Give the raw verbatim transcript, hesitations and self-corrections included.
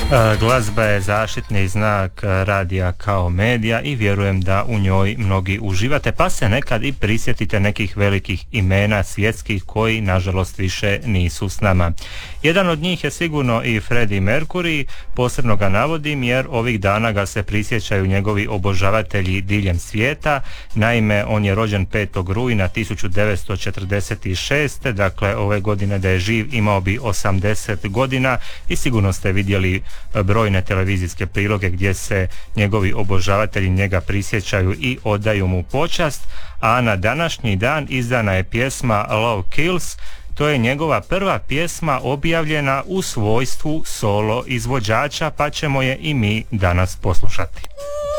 Glazba je zaštitni znak radija kao medija i vjerujem da u njoj mnogi uživate, pa se nekad i prisjetite nekih velikih imena svjetskih koji nažalost više nisu s nama. Jedan od njih je sigurno i Freddie Mercury, posebno ga navodim jer ovih dana ga se prisjećaju njegovi obožavatelji diljem svijeta. Naime, on je rođen petog rujna tisuću devetsto četrdeset šeste. Dakle ove godine da je živ imao bi osamdeset godina i sigurno ste vidjeli brojne televizijske priloge gdje se njegovi obožavatelji njega prisjećaju i odaju mu počast, a na današnji dan izdana je pjesma Love Kills. To je njegova prva pjesma objavljena u svojstvu solo izvođača, pa ćemo je i mi danas poslušati.